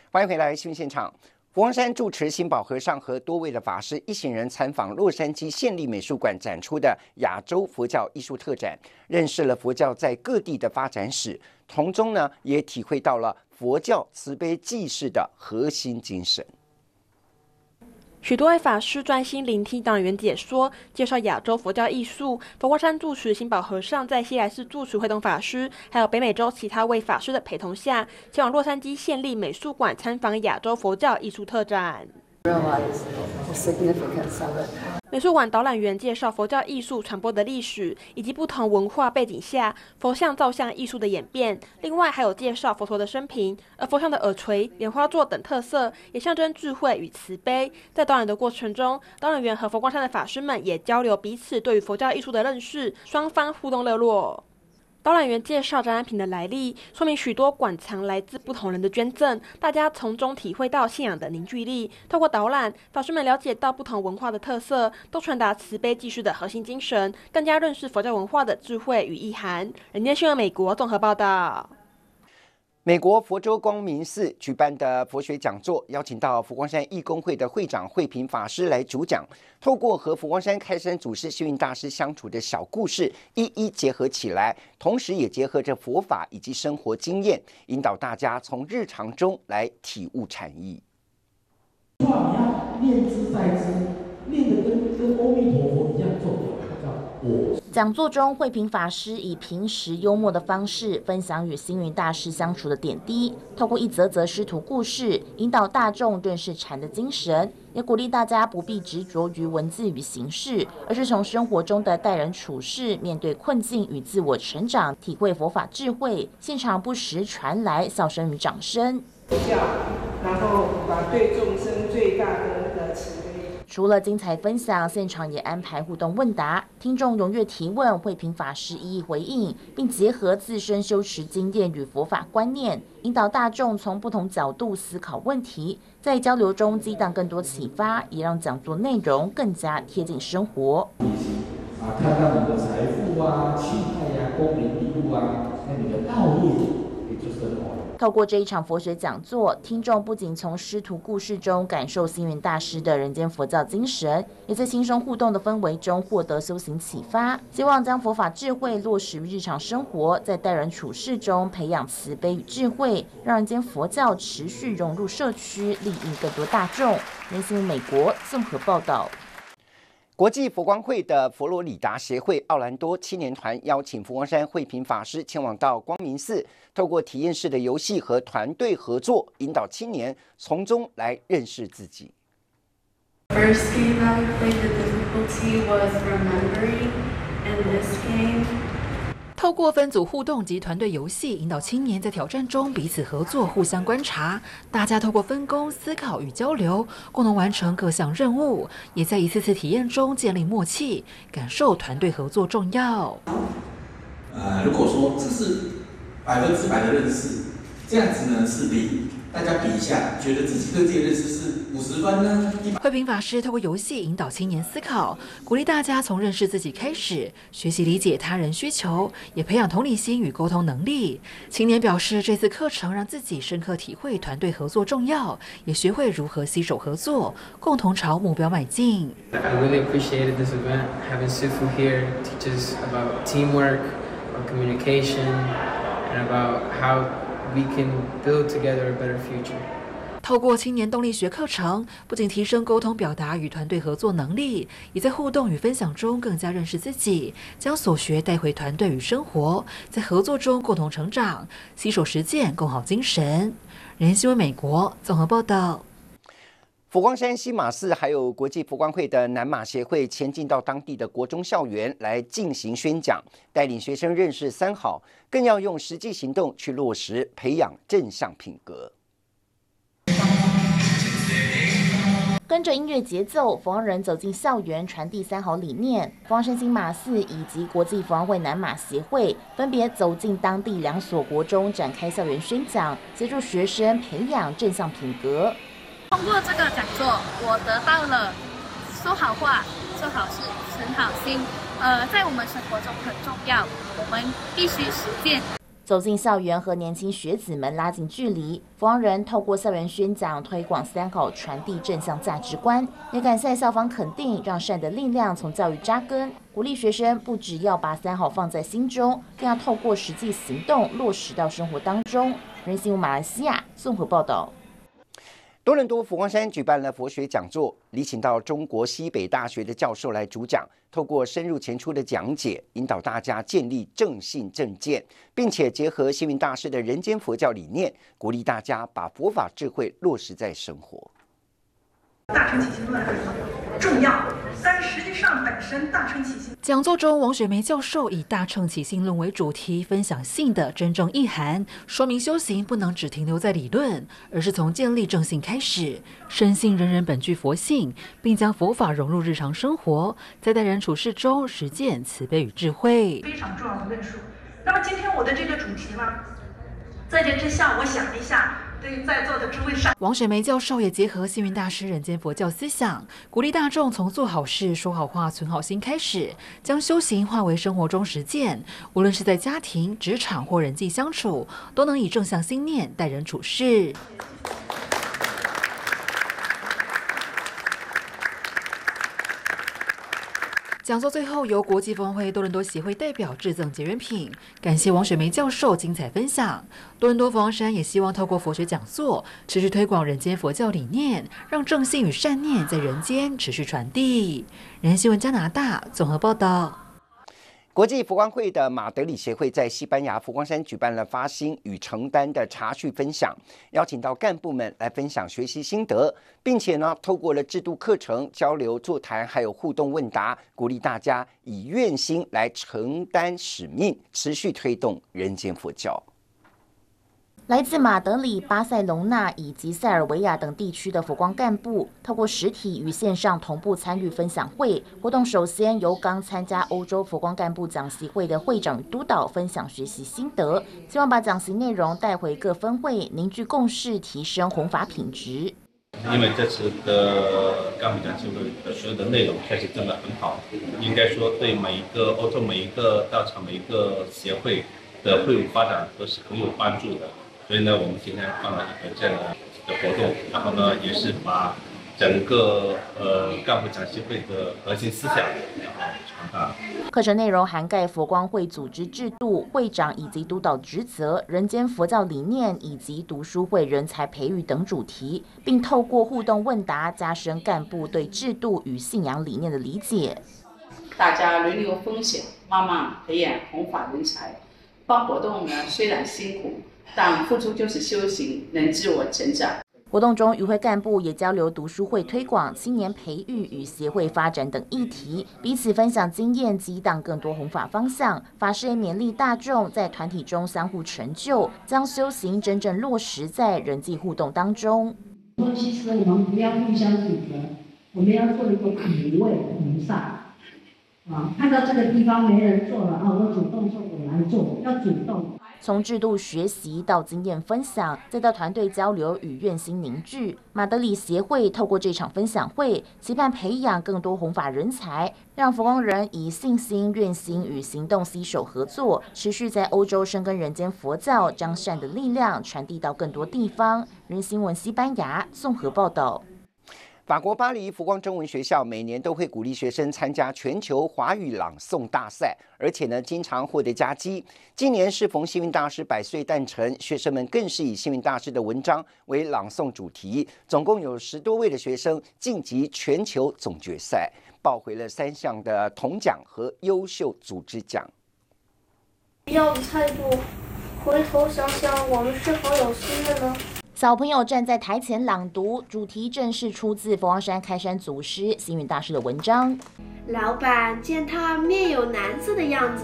欢迎回来新闻现场。佛光山住持新宝和尚和多位的法师一行人参访洛杉矶县立美术馆展出的亚洲佛教艺术特展，认识了佛教在各地的发展史，从中呢也体会到了佛教慈悲济世的核心精神。 许多位法师专心聆听导览员解说，介绍亚洲佛教艺术。佛光山住持新宝和尚在西来寺住持慧东法师，还有北美洲其他位法师的陪同下，前往洛杉矶县立美术馆参访亚洲佛教艺术特展。美术馆导览员介绍佛教艺术传播的历史，以及不同文化背景下佛像造像艺术的演变。另外还有介绍佛陀的生平，而佛像的耳垂、莲花座等特色也象征智慧与慈悲。在导览的过程中，导览员和佛光山的法师们也交流彼此对于佛教艺术的认识，双方互动热络。导览员介绍展览品的来历，说明许多馆藏来自不同人的捐赠，大家从中体会到信仰的凝聚力。透过导览，法师们了解到不同文化的特色，都传达慈悲济世的核心精神，更加认识佛教文化的智慧与意涵。人间新闻美国综合报道。 美国佛州光明寺举办的佛学讲座，邀请到佛光山义工会的会长慧平法师来主讲，透过和佛光山开山祖师星云大师相处的小故事一一结合起来，同时也结合着佛法以及生活经验，引导大家从日常中来体悟禅意。 你要念之在之，念的跟阿弥陀佛一样重要。 讲座中，慧平法师以平时幽默的方式分享与星云大师相处的点滴，透过一则则师徒故事，引导大众认识禅的精神，也鼓励大家不必执着于文字与形式，而是从生活中的待人处事、面对困境与自我成长，体会佛法智慧。现场不时传来笑声与掌声。 然后把对众生最大的那个慈悲。 除了精彩分享，现场也安排互动问答，听众踊跃提问，慧平法师一一回应，并结合自身修持经验与佛法观念，引导大众从不同角度思考问题，在交流中激荡更多启发，也让讲座内容更加贴近生活。 看到你的财富啊、气派啊、功名利禄啊，那你的道路也就是很好。 透过这一场佛学讲座，听众不仅从师徒故事中感受星云大师的人间佛教精神，也在轻松互动的氛围中获得修行启发。希望将佛法智慧落实于日常生活，在待人处事中培养慈悲与智慧，让人间佛教持续融入社区，利益更多大众。人新闻美国综合报道。 国际佛光会的佛罗里达协会奥兰多青年团邀请佛光山慧平法师前往到光明寺，透过体验式的游戏和团队合作，引导青年从中来认识自己。 First game that we played, the difficulty was remembering, and this game. 透过分组互动及团队游戏，引导青年在挑战中彼此合作、互相观察。大家透过分工、思考与交流，共同完成各项任务，也在一次次体验中建立默契，感受团队合作重要。 如果说这是100%的认识，这样子呢是大家比一下，觉得自己对自己的认识是50分呢？ 慧平法师透过游戏引导青年思考，鼓励大家从认识自己开始，学习理解他人需求，也培养同理心与沟通能力。青年表示，这次课程让自己深刻体会团队合作重要，也学会如何携手合作，共同朝目标迈进。 I really appreciated this event. Having Sifu here teaches about teamwork, about communication, and about how we can build together a better future. 透过青年动力学课程，不仅提升沟通表达与团队合作能力，也在互动与分享中更加认识自己，将所学带回团队与生活，在合作中共同成长，携手实践共好精神。人新闻美国综合报道。 佛光山西马寺还有国际佛光会的南马协会前进到当地的国中校园来进行宣讲，带领学生认识三好，更要用实际行动去落实，培养正向品格。 跟着音乐节奏，佛光人走进校园，传递三好理念。佛光山新马寺以及国际佛光会南马协会分别走进当地2所国中，展开校园宣讲，协助学生培养正向品格。 通过这个讲座，我得到了说好话、做好事、存好心，在我们生活中很重要，我们必须实践。 走进校园和年轻学子们拉近距离，佛光人透过校园宣讲推广3好，传递正向价值观，也感谢校方肯定，让善的力量从教育扎根，鼓励学生不只要把3好放在心中，更要透过实际行动落实到生活当中。人新闻马来西亚综合报道。 多伦多佛光山举办了佛学讲座，礼请到中国西北大学的教授来主讲，透过深入浅出的讲解，引导大家建立正信正见，并且结合星云大师的人间佛教理念，鼓励大家把佛法智慧落实在生活。 大乘起心论很重要，但实际上本身大乘起心。 讲座中，王雪梅教授以大乘起心论为主题，分享信的真正意涵，说明修行不能只停留在理论，而是从建立正信开始，深信人人本具佛性，并将佛法融入日常生活，在待人处事中实践慈悲与智慧。 非常重要的论述。那么今天我的这个主题呢，在这之下，我想了一下。对在座的诸位上， 王雪梅教授也结合星云大师人间佛教思想，鼓励大众从做好事、说好话、存好心开始，将修行化为生活中实践。无论是在家庭、职场或人际相处，都能以正向心念待人处事。讲座最后由国际佛光会多伦多协会代表致赠结缘品，感谢王雪梅教授精彩分享。多伦多佛光山也希望透过佛学讲座，持续推广人间佛教理念，让正信与善念在人间持续传递。人新闻加拿大综合报道。 国际佛光会的马德里协会在西班牙佛光山举办了发心与承担的茶叙分享，邀请到干部们来分享学习心得，并且呢，透过了制度课程、交流座谈，还有互动问答，鼓励大家以愿心来承担使命，持续推动人间佛教。 来自马德里、巴塞隆纳以及塞尔维亚等地区的佛光干部，透过实体与线上同步参与分享会活动。首先由刚参加欧洲佛光干部讲习会的会长督导分享学习心得，希望把讲习内容带回各分会，凝聚共识，提升弘法品质。 因为这次的干部讲习会的所有的内容确实真的很好，应该说对每一个欧洲每一个道场每一个协会的会务发展都是很有帮助的。所以呢，我们今天放了一个这样的活动，然后呢，也是把整个干部讲习会的核心思想然后传达。 课程内容涵盖佛光会组织制度、会长以及督导职责、人间佛教理念以及读书会人才培育等主题，并透过互动问答，加深干部对制度与信仰理念的理解。 大家轮流风险，慢慢培养弘法人才。办活动呢，虽然辛苦，但付出就是修行，能自我成长。 活动中，与会干部也交流读书会推广、青年培育与协会发展等议题，彼此分享经验，激荡更多弘法方向。法师也勉励大众在团体中相互成就，将修行真正落实在人际互动当中。 其实我们不要互相指责，我们要做一个品味菩萨。看到这个地方没人做了我主动说我来做，要主动。 从制度学习到经验分享，再到团队交流与愿心凝聚，马德里协会透过这场分享会，期盼培养更多弘法人才，让佛光人以信心、愿心与行动携手合作，持续在欧洲深耕人间佛教，将善的力量传递到更多地方。人新闻西班牙综合报道。 法国巴黎佛光中文学校每年都会鼓励学生参加全球华语朗诵大赛，而且呢，经常获得佳绩。今年适逢星云大师100岁诞辰，学生们更是以星云大师的文章为朗诵主题，总共有10多位的学生晋级全球总决赛，抱回了3项的铜奖和优秀组织奖。 要的态度，回头想想，我们是否有心了呢？ 小朋友站在台前朗读，主题正是出自佛光山开山祖师星云大师的文章。 老板见他面有难色的样子，